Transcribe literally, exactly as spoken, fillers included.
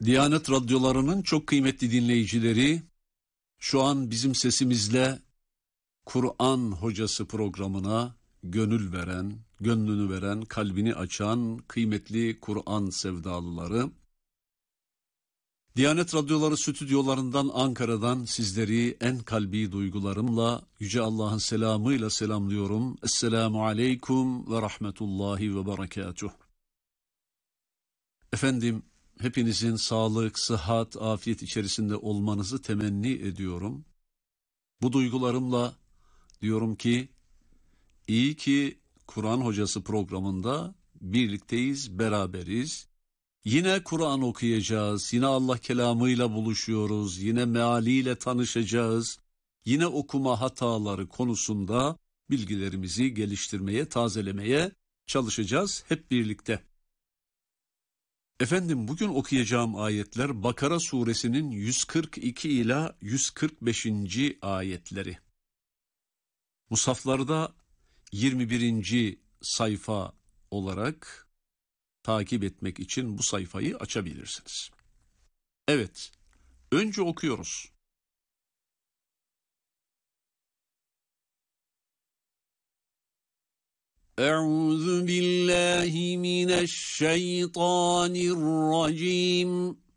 Diyanet radyolarının çok kıymetli dinleyicileri, şu an bizim sesimizle Kur'an Hocası programına gönül veren, gönlünü veren, kalbini açan kıymetli Kur'an sevdalıları, Diyanet radyoları stüdyolarından Ankara'dan sizleri en kalbi duygularımla, Yüce Allah'ın selamıyla selamlıyorum. Esselamu aleyküm ve rahmetullahi ve berekatuh. Efendim, hepinizin sağlık, sıhhat, afiyet içerisinde olmanızı temenni ediyorum. Bu duygularımla diyorum ki, iyi ki Kur'an Hocası programında birlikteyiz, beraberiz. Yine Kur'an okuyacağız, yine Allah kelamıyla buluşuyoruz, yine mealiyle tanışacağız. Yine okuma hataları konusunda bilgilerimizi geliştirmeye, tazelemeye çalışacağız hep birlikte. Efendim, bugün okuyacağım ayetler Bakara suresinin yüz kırk iki ila yüz kırk beşinci ayetleri. Musaflarda yirmi birinci sayfa olarak takip etmek için bu sayfayı açabilirsiniz. Evet, önce okuyoruz. Euzu billahi mineşşeytanirracim.